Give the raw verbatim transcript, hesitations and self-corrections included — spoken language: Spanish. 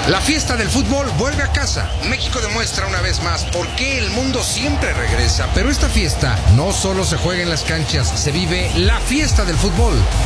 La fiesta del fútbol vuelve a casa. México demuestra una vez más por qué el mundo siempre regresa. Pero esta fiesta no solo se juega en las canchas, se vive la fiesta del fútbol.